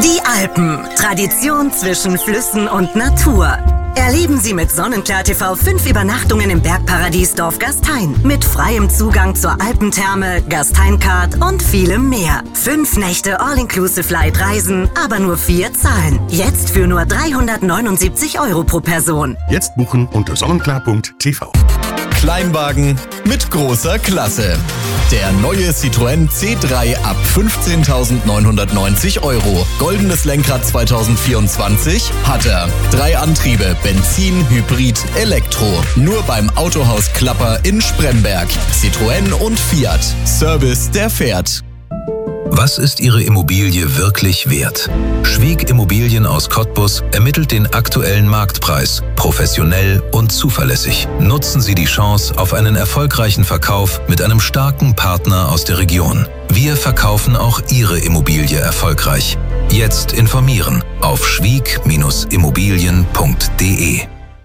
Die Alpen. Tradition zwischen Flüssen und Natur. Erleben Sie mit Sonnenklar TV 5 Übernachtungen im Bergparadies Dorf Gastein. Mit freiem Zugang zur Alpentherme, Gastein-Card und vielem mehr. 5 Nächte All-Inclusive-Flight-Reisen, aber nur 4 zahlen. Jetzt für nur 379 € pro Person. Jetzt buchen unter sonnenklar.tv. Kleinwagen mit großer Klasse. Der neue Citroën C3 ab 15.990 €. Goldenes Lenkrad 2024 hat er. 3 Antriebe, Benzin, Hybrid, Elektro. Nur beim Autohaus Klapper in Spremberg. Citroën und Fiat. Service, der fährt. Was ist Ihre Immobilie wirklich wert? Schwieg Immobilien aus Cottbus ermittelt den aktuellen Marktpreis, professionell und zuverlässig. Nutzen Sie die Chance auf einen erfolgreichen Verkauf mit einem starken Partner aus der Region. Wir verkaufen auch Ihre Immobilie erfolgreich. Jetzt informieren auf schwieg-immobilien.de.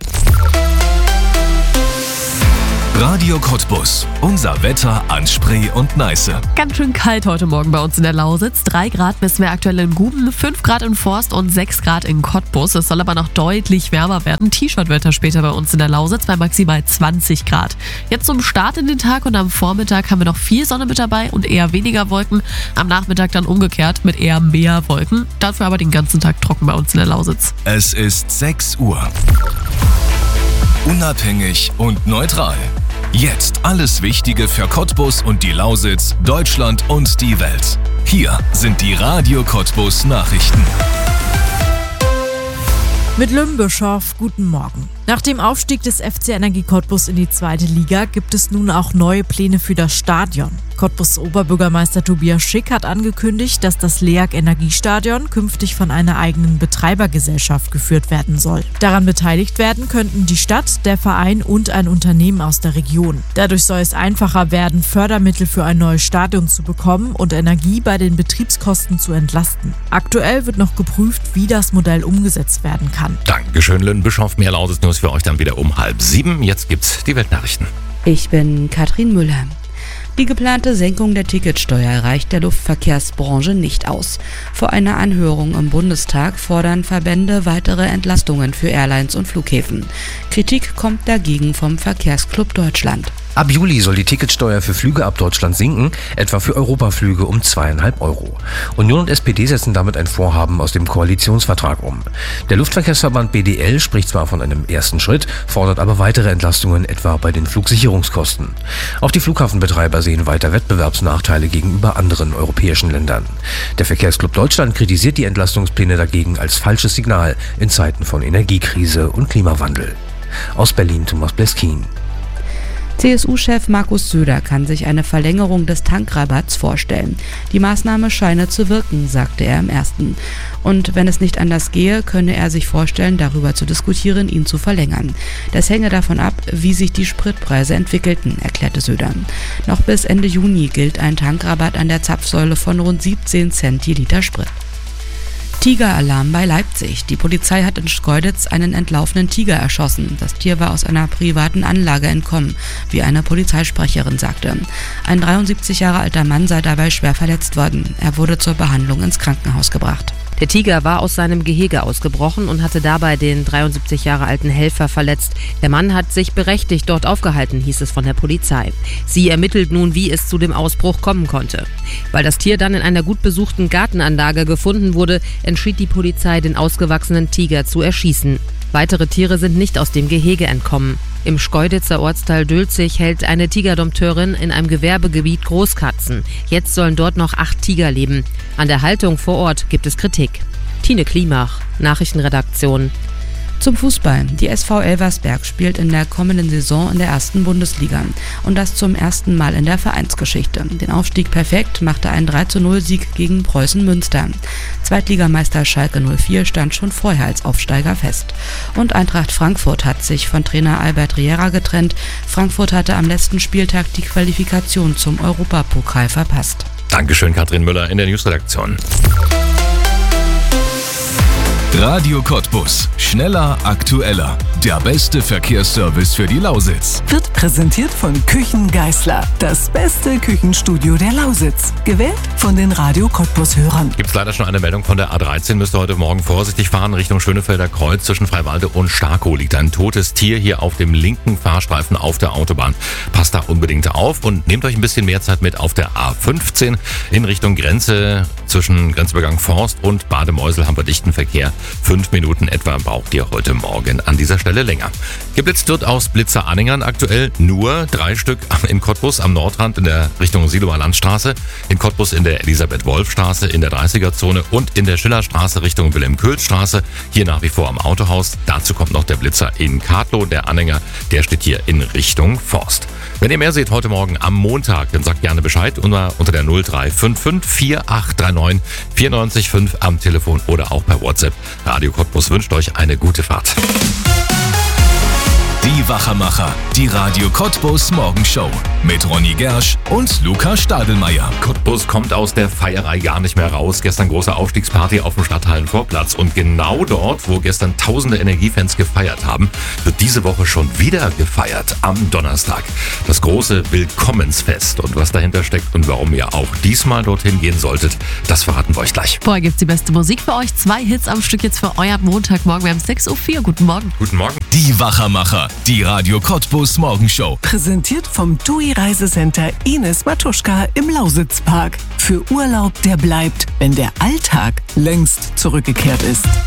Radio Cottbus. Unser Wetter an Spree und Neiße. Ganz schön kalt heute Morgen bei uns in der Lausitz. 3 Grad messen wir aktuell in Guben, 5 Grad in Forst und 6 Grad in Cottbus. Es soll aber noch deutlich wärmer werden. T-Shirt-Wetter später bei uns in der Lausitz bei maximal 20 Grad. Jetzt zum Start in den Tag und am Vormittag haben wir noch viel Sonne mit dabei und eher weniger Wolken. Am Nachmittag dann umgekehrt mit eher mehr Wolken. Dafür aber den ganzen Tag trocken bei uns in der Lausitz. Es ist 6 Uhr. Unabhängig und neutral. Jetzt alles Wichtige für Cottbus und die Lausitz, Deutschland und die Welt. Hier sind die Radio Cottbus Nachrichten. Mit Lynn Bischoff, guten Morgen. Nach dem Aufstieg des FC Energie Cottbus in die 2. Liga gibt es nun auch neue Pläne für das Stadion. Cottbus Oberbürgermeister Tobias Schick hat angekündigt, dass das LEAG Energiestadion künftig von einer eigenen Betreibergesellschaft geführt werden soll. Daran beteiligt werden könnten die Stadt, der Verein und ein Unternehmen aus der Region. Dadurch soll es einfacher werden, Fördermittel für ein neues Stadion zu bekommen und Energie bei den Betriebskosten zu entlasten. Aktuell wird noch geprüft, wie das Modell umgesetzt werden kann. Dankeschön, Lynn Bischoff. Mehr Lausitz-News für euch dann wieder um 6:30. Jetzt gibt's die Weltnachrichten. Ich bin Katrin Müller. Die geplante Senkung der Ticketsteuer reicht der Luftverkehrsbranche nicht aus. Vor einer Anhörung im Bundestag fordern Verbände weitere Entlastungen für Airlines und Flughäfen. Kritik kommt dagegen vom Verkehrsclub Deutschland. Ab Juli soll die Ticketsteuer für Flüge ab Deutschland sinken, etwa für Europaflüge um 2,5 €. Union und SPD setzen damit ein Vorhaben aus dem Koalitionsvertrag um. Der Luftverkehrsverband BDL spricht zwar von einem ersten Schritt, fordert aber weitere Entlastungen, etwa bei den Flugsicherungskosten. Auch die Flughafenbetreiber sehen weiter Wettbewerbsnachteile gegenüber anderen europäischen Ländern. Der Verkehrsclub Deutschland kritisiert die Entlastungspläne dagegen als falsches Signal in Zeiten von Energiekrise und Klimawandel. Aus Berlin Thomas Bleskin. CSU-Chef Markus Söder kann sich eine Verlängerung des Tankrabatts vorstellen. Die Maßnahme scheine zu wirken, sagte er im Ersten. Und wenn es nicht anders gehe, könne er sich vorstellen, darüber zu diskutieren, ihn zu verlängern. Das hänge davon ab, wie sich die Spritpreise entwickelten, erklärte Söder. Noch bis Ende Juni gilt ein Tankrabatt an der Zapfsäule von rund 17 Cent je Liter Sprit. Tigeralarm bei Leipzig. Die Polizei hat in Schkeuditz einen entlaufenen Tiger erschossen. Das Tier war aus einer privaten Anlage entkommen, wie eine Polizeisprecherin sagte. Ein 73 Jahre alter Mann sei dabei schwer verletzt worden. Er wurde zur Behandlung ins Krankenhaus gebracht. Der Tiger war aus seinem Gehege ausgebrochen und hatte dabei den 73 Jahre alten Helfer verletzt. Der Mann hat sich berechtigt dort aufgehalten, hieß es von der Polizei. Sie ermittelt nun, wie es zu dem Ausbruch kommen konnte. Weil das Tier dann in einer gut besuchten Gartenanlage gefunden wurde, entschied die Polizei, den ausgewachsenen Tiger zu erschießen. Weitere Tiere sind nicht aus dem Gehege entkommen. Im Schkeuditzer Ortsteil Dülzig hält eine Tigerdompteurin in einem Gewerbegebiet Großkatzen. Jetzt sollen dort noch 8 Tiger leben. An der Haltung vor Ort gibt es Kritik. Tine Klimach, Nachrichtenredaktion. Zum Fußball. Die SV Elversberg spielt in der kommenden Saison in der 1. Bundesliga. Und das zum ersten Mal in der Vereinsgeschichte. Den Aufstieg perfekt machte ein 3:0-Sieg gegen Preußen Münster. Zweitligameister Schalke 04 stand schon vorher als Aufsteiger fest. Und Eintracht Frankfurt hat sich von Trainer Albert Riera getrennt. Frankfurt hatte am letzten Spieltag die Qualifikation zum Europapokal verpasst. Dankeschön, Katrin Müller in der Newsredaktion. Radio Cottbus. Schneller, aktueller. Der beste Verkehrsservice für die Lausitz. Wird präsentiert von Küchen Geisler. Das beste Küchenstudio der Lausitz. Gewählt von den Radio Cottbus-Hörern. Gibt's leider schon eine Meldung von der A13. Müsst ihr heute Morgen vorsichtig fahren Richtung Schönefelder Kreuz. Zwischen Freiwalde und Starkow liegt ein totes Tier hier auf dem linken Fahrstreifen auf der Autobahn. Passt da unbedingt auf und nehmt euch ein bisschen mehr Zeit mit auf der A15 in Richtung Grenze. Zwischen Grenzübergang Forst und Bademeusel haben wir dichten Verkehr. 5 Minuten etwa braucht ihr heute Morgen an dieser Stelle länger. Geblitzt wird aus Blitzer-Anhängern aktuell nur 3 Stück in Cottbus am Nordrand in der Richtung Siloer Landstraße, in Cottbus in der Elisabeth-Wolf-Straße, in der 30er-Zone und in der Schillerstraße Richtung Wilhelm-Köhl-Straße. Hier nach wie vor am Autohaus. Dazu kommt noch der Blitzer in Kadlow. Der Anhänger, der steht hier in Richtung Forst. Wenn ihr mehr seht heute Morgen am Montag, dann sagt gerne Bescheid unter der 0355 4839 94 am Telefon oder auch per WhatsApp. Radio Cottbus wünscht euch eine gute Fahrt. Die Wachermacher, die Radio Cottbus Morgenshow mit Ronny Gersch und Luca Stadelmeier. Cottbus kommt aus der Feierei gar nicht mehr raus. Gestern große Aufstiegsparty auf dem Stadthallenvorplatz. Und genau dort, wo gestern tausende Energiefans gefeiert haben, wird diese Woche schon wieder gefeiert am Donnerstag. Das große Willkommensfest. Und was dahinter steckt und warum ihr auch diesmal dorthin gehen solltet, das verraten wir euch gleich. Vorher gibt's die beste Musik für euch. 2 Hits am Stück jetzt für euren Montagmorgen. Wir haben 6:04 Uhr. Guten Morgen. Guten Morgen. Die Wachermacher, die Radio Cottbus Morgenshow. Präsentiert vom TUI Reisecenter Ines Matuschka im Lausitzpark. Für Urlaub, der bleibt, wenn der Alltag längst zurückgekehrt ist.